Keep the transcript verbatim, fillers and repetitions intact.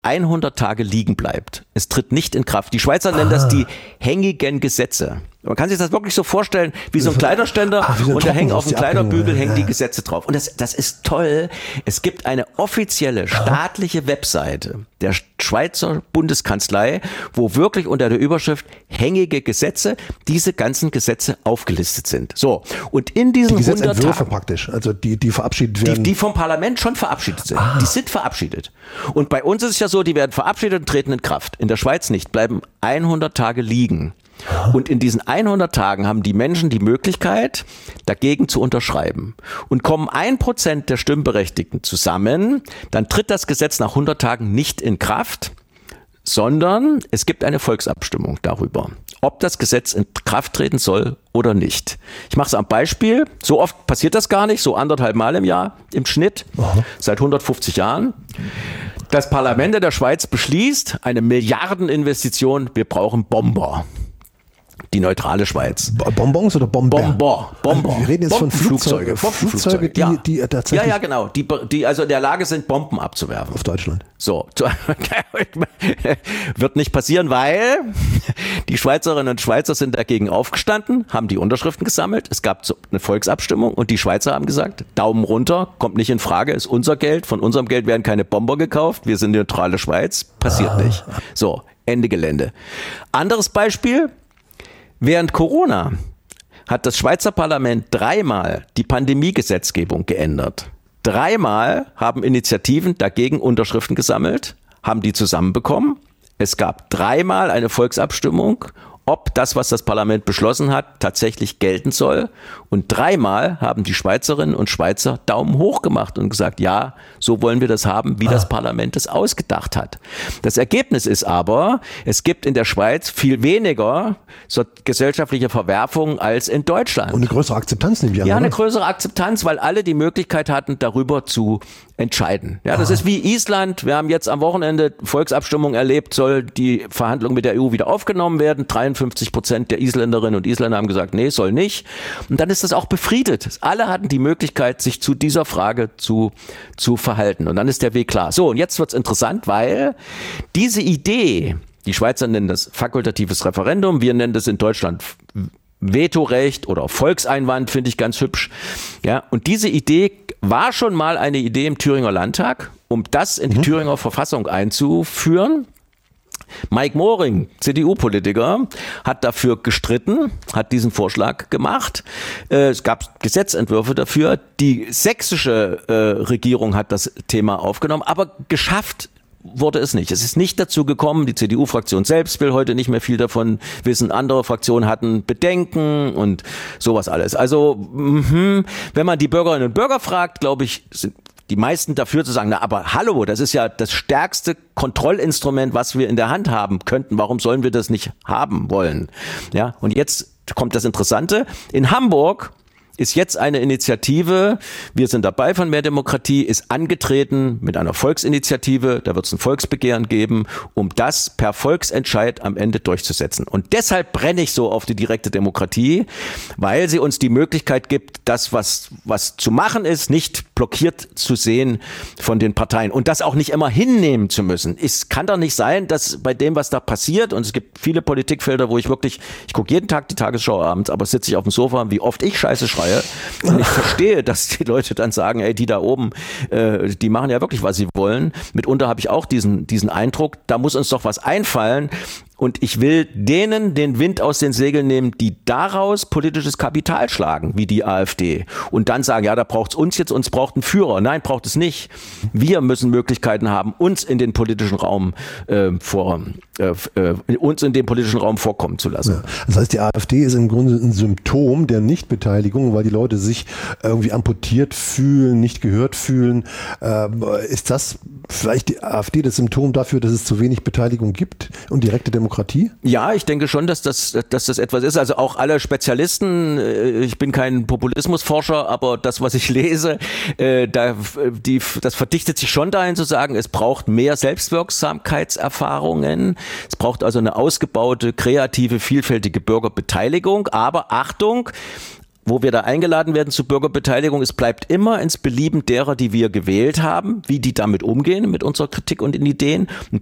hundert Tage liegen bleibt. Es tritt nicht in Kraft. Die Schweizer nennen ah. das die hängigen Gesetze. Man kann sich das wirklich so vorstellen, wie so ein Kleiderständer Ach, so und da hängen auf dem Kleiderbügel hängen die Gesetze drauf. Und das, das ist toll. Es gibt eine offizielle staatliche Webseite der Schweizer Bundeskanzlei, wo wirklich unter der Überschrift hängige Gesetze diese ganzen Gesetze aufgelistet sind. So. Und in diesen die Gesetzentwürfe praktisch, also die, die verabschiedet werden. Die, die vom Parlament schon verabschiedet sind. Ah. Die sind verabschiedet. Und bei uns ist es ja so, die werden verabschiedet und treten in Kraft. In der Schweiz nicht, bleiben hundert Tage liegen. Und in diesen hundert Tagen haben die Menschen die Möglichkeit, dagegen zu unterschreiben. Und kommen ein Prozent der Stimmberechtigten zusammen, dann tritt das Gesetz nach hundert Tagen nicht in Kraft, sondern es gibt eine Volksabstimmung darüber, ob das Gesetz in Kraft treten soll oder nicht. Ich mache es am Beispiel. So oft passiert das gar nicht, so anderthalb Mal im Jahr im Schnitt, Aha. seit hundertfünfzig Jahren. Das Parlament der Schweiz beschließt eine Milliardeninvestition, wir brauchen Bomber. Die neutrale Schweiz. Bonbons oder Bomber? Bomber. Bomber. Wir reden jetzt von Flugzeugen. Flugzeuge, die, ja. die tatsächlich... Ja, ja, genau. Die, die also in der Lage sind, Bomben abzuwerfen. Auf Deutschland. So. Wird nicht passieren, weil die Schweizerinnen und Schweizer sind dagegen aufgestanden, haben die Unterschriften gesammelt. Es gab eine Volksabstimmung und die Schweizer haben gesagt, Daumen runter, kommt nicht in Frage, ist unser Geld. Von unserem Geld werden keine Bomber gekauft. Wir sind die neutrale Schweiz. Passiert ah. nicht. So. Ende Gelände. Anderes Beispiel. Während Corona hat das Schweizer Parlament dreimal die Pandemiegesetzgebung geändert. Dreimal haben Initiativen dagegen Unterschriften gesammelt, haben die zusammenbekommen. Es gab dreimal eine Volksabstimmung, ob das, was das Parlament beschlossen hat, tatsächlich gelten soll. Und dreimal haben die Schweizerinnen und Schweizer Daumen hoch gemacht und gesagt, ja, so wollen wir das haben, wie ah. das Parlament es ausgedacht hat. Das Ergebnis ist aber, es gibt in der Schweiz viel weniger so gesellschaftliche Verwerfungen als in Deutschland. Und eine größere Akzeptanz, nehme ich an. Ja, oder? eine größere Akzeptanz, weil alle die Möglichkeit hatten, darüber zu entscheiden. Ja, das ah. ist wie Island. Wir haben jetzt am Wochenende Volksabstimmung erlebt, soll die Verhandlungen mit der E U wieder aufgenommen werden. dreiundfünfzig Prozent der Isländerinnen und Isländer haben gesagt, nee, soll nicht. Und dann ist das auch befriedet. Alle hatten die Möglichkeit, sich zu dieser Frage zu, zu verhalten. Und dann ist der Weg klar. So, und jetzt wird's interessant, weil diese Idee, die Schweizer nennen das fakultatives Referendum, wir nennen das in Deutschland Vetorecht oder Volkseinwand, finde ich ganz hübsch. Ja, und diese Idee war schon mal eine Idee im Thüringer Landtag, um das in die mhm. Thüringer Verfassung einzuführen. Mike Moring, C D U-Politiker, hat dafür gestritten, hat diesen Vorschlag gemacht. Es gab Gesetzentwürfe dafür. Die sächsische äh, Regierung hat das Thema aufgenommen, aber geschafft wurde es nicht. Es ist nicht dazu gekommen. Die C D U-Fraktion selbst will heute nicht mehr viel davon wissen. Andere Fraktionen hatten Bedenken und sowas alles. Also, mh, wenn man die Bürgerinnen und Bürger fragt, glaube ich, sind die meisten dafür zu sagen, na, aber hallo, das ist ja das stärkste Kontrollinstrument, was wir in der Hand haben könnten. Warum sollen wir das nicht haben wollen? Ja, und jetzt kommt das Interessante. In Hamburg ist jetzt eine Initiative, wir sind dabei von Mehr Demokratie, ist angetreten mit einer Volksinitiative, da wird es ein Volksbegehren geben, um das per Volksentscheid am Ende durchzusetzen. Und deshalb brenne ich so auf die direkte Demokratie, weil sie uns die Möglichkeit gibt, das, was, was zu machen ist, nicht blockiert zu sehen von den Parteien und das auch nicht immer hinnehmen zu müssen. Es kann doch nicht sein, dass bei dem, was da passiert, und es gibt viele Politikfelder, wo ich wirklich, ich gucke jeden Tag die Tagesschau abends, aber sitze ich auf dem Sofa, wie oft ich Scheiße schreie. Und ich verstehe, dass die Leute dann sagen, ey, die da oben, äh, die machen ja wirklich, was sie wollen. Mitunter habe ich auch diesen, diesen Eindruck, da muss uns doch was einfallen. Und ich will denen den Wind aus den Segeln nehmen, die daraus politisches Kapital schlagen, wie die AfD. Und dann sagen, ja, da braucht es uns jetzt, uns braucht einen Führer. Nein, braucht es nicht. Wir müssen Möglichkeiten haben, uns in den politischen Raum äh, vor, äh, äh, uns in den politischen Raum vorkommen zu lassen. Ja, das heißt, die AfD ist im Grunde ein Symptom der Nichtbeteiligung, weil die Leute sich irgendwie amputiert fühlen, nicht gehört fühlen. Ähm, ist das vielleicht die AfD das Symptom dafür, dass es zu wenig Beteiligung gibt und direkte Demokratie? Ja, ich denke schon, dass das, dass das etwas ist. Also auch alle Spezialisten, ich bin kein Populismusforscher, aber das, was ich lese, da, die, das verdichtet sich schon dahin zu sagen, es braucht mehr Selbstwirksamkeitserfahrungen. Es braucht also eine ausgebaute, kreative, vielfältige Bürgerbeteiligung. Aber Achtung, wo wir da eingeladen werden zur Bürgerbeteiligung, es bleibt immer ins Belieben derer, die wir gewählt haben, wie die damit umgehen, mit unserer Kritik und den Ideen.